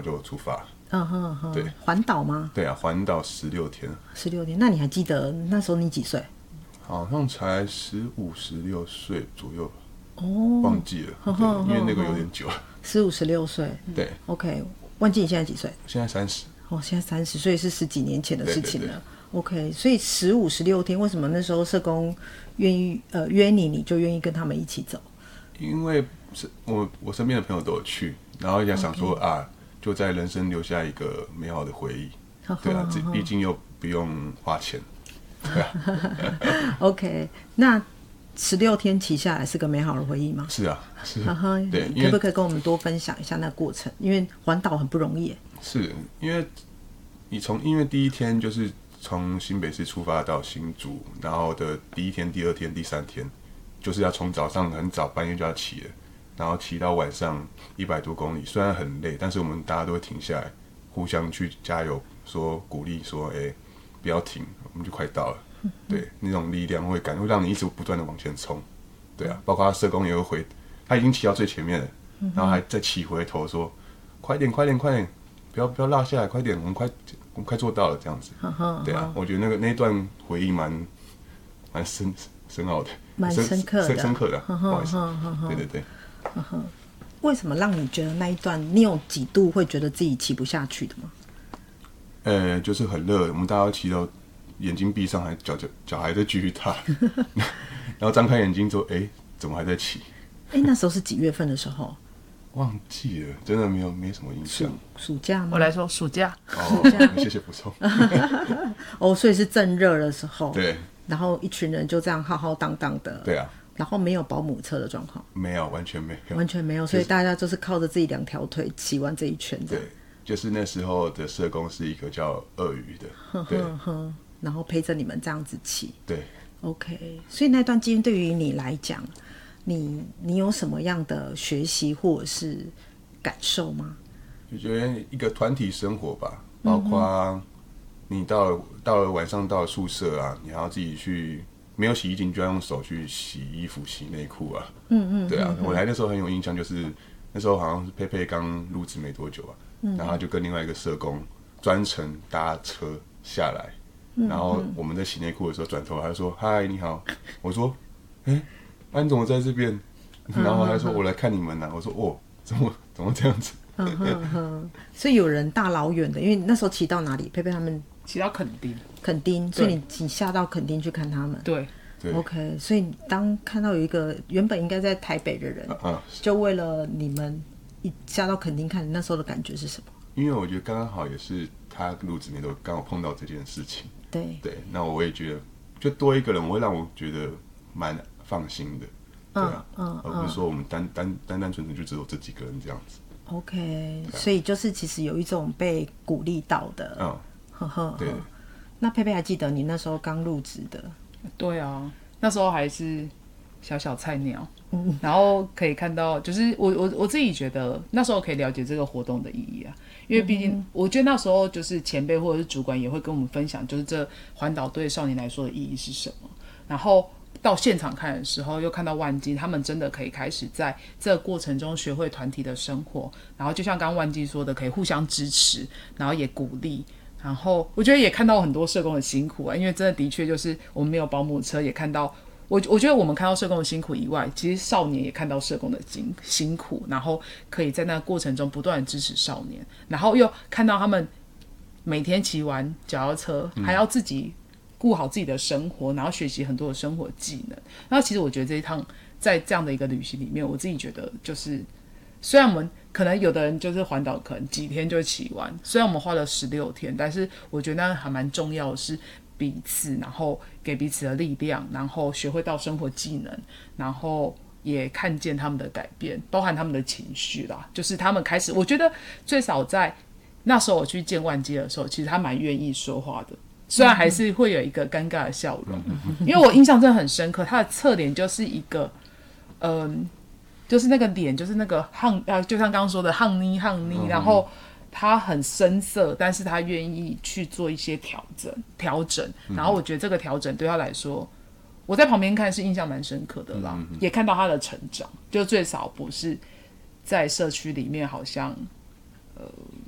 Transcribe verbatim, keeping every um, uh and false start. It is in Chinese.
后就出发。 嗯哼哼， 对， 环岛吗？ 对啊，环岛十六天。 十六天，那你还记得那时候你几岁？ 好像才十五、十六岁左右。 哦， 忘记了，呵呵，因为那个有点久了。 十五、十六岁， 对 ，OK。忘记你现在几岁？ 现在三十。 哦，现在三十，所以是十几年前的事情了。 对对对 OK， 所以十五、十六天，为什么那时候社工愿意呃约你，你就愿意跟他们一起走？ 因为我我身边的朋友都有去，然后也想说、okay. 啊，就在人生留下一个美好的回忆。对啊，毕竟又不用花钱。对啊。 OK， 那十六天骑下来是个美好的回忆吗？ 是啊，是。 对，可不可以跟我们多分享一下那个过程？因为环岛很不容易。 是因为你从因为第一天就是从新北市出发到新竹，然后的第一天、第二天、第三天，就是要从早上很早半夜就要骑了，然后骑到晚上一百多公里，虽然很累，但是我们大家都会停下来，互相去加油，说鼓励，说哎、欸、不要停，我们就快到了。对，那种力量会感会让你一直不断的往前冲。对啊，包括他社工也会回，他已经骑到最前面了，然后还再骑回头说快点快点快点，不要不要落下来，快点，我们快我们快做到了这样子。对啊，我觉得那个那段回忆蛮蛮深深奥的， 蛮深刻的， 深深刻的。不好意思，对对对。 为什么让你觉得那一段你有几度会觉得自己骑不下去的吗？ 呃，就是很热，我们大家都骑到眼睛闭上，还脚脚脚还在继续踏，然后张开眼睛之后，哎、欸，怎么还在骑？ 哎、欸，那时候是几月份的时候？ 忘记了，真的没有没什么印象。 暑假吗？ 我来说暑假。 哦，谢谢补充。 哦，所以是正热的时候。 对。 然后一群人就这样浩浩荡荡的。 对啊。 然后没有保姆车的状况。 没有，完全没有。 完全没有，所以大家就是靠着自己两条腿骑完这一圈。 对，就是那时候的社工是一个叫鳄鱼的。对。 然后陪着你们这样子骑。 对。 OK， 所以那段经历对于你来讲，你你有什么样的学习或者是感受吗？ 就觉得一个团体生活吧，包括你到了到了晚上到了宿舍啊，你还要自己去，没有洗衣机就要用手去洗衣服、洗内裤啊。嗯嗯。对啊，我来的时候很有印象，就是那时候好像是佩佩刚入职没多久吧，嗯、然后就跟另外一个社工专程搭车下来。然后我们在洗内裤的时候，转头他就说：“嗨，你好。”我说：“哎、欸，啊你怎么在这边？”然后他说：“我来看你们呢、啊。”我说：“哦，怎么怎么这样子？” 嗯哼哼，所以有人大老远的，因为那时候骑到哪里？佩佩他们骑到垦丁， 垦丁，所以你你下到垦丁去看他们。 对对 ，OK， 所以当看到有一个原本应该在台北的人，啊啊、就为了你们一下到垦丁看，你那时候的感觉是什么？ 因为我觉得刚刚好也是他入职没多，刚好碰到这件事情。 对对，那我也觉得，就多一个人，我会让我觉得蛮放心的，对啊，嗯嗯、而不是说我们单单单单纯纯就只有这几个人这样子。 OK，、啊、所以就是其实有一种被鼓励到的，嗯，呵呵，对。那佩佩还记得你那时候刚入职的？ 对啊，那时候还是小小菜鸟，嗯，然后可以看到，就是我我我自己觉得那时候可以了解这个活动的意义啊。因为毕竟，我觉得那时候就是前辈或者是主管也会跟我们分享，就是这环岛对少年来说的意义是什么。然后到现场看的时候，又看到万基他们真的可以开始在这个过程中学会团体的生活。然后就像刚刚万基说的，可以互相支持，然后也鼓励。然后我觉得也看到很多社工的辛苦啊，因为真的的确就是我们没有保姆车，也看到。我我觉得我们看到社工的辛苦以外，其实少年也看到社工的辛苦，然后可以在那个过程中不断的支持少年，然后又看到他们每天骑完脚踏车，还要自己顾好自己的生活，然后学习很多的生活技能。然后其实我觉得这一趟在这样的一个旅行里面，我自己觉得就是，虽然我们可能有的人就是环岛可能几天就骑完，虽然我们花了十六天，但是我觉得那还蛮重要的是。彼此，然后给彼此的力量，然后学会到生活技能，然后也看见他们的改变，包含他们的情绪啦。就是他们开始，我觉得最少在那时候我去见万基的时候，其实他蛮愿意说话的，虽然还是会有一个尴尬的笑容，因为我印象真的很深刻，他的侧脸就是一个，嗯，就是那个脸，就是那个夯啊，就像刚刚说的夯妮夯妮，然后。他很深色，但是他愿意去做一些调整，调整。然后我觉得这个调整对他来说，我在旁边看是印象蛮深刻的啦，嗯嗯嗯也看到他的成长，就最少不是在社区里面好像呃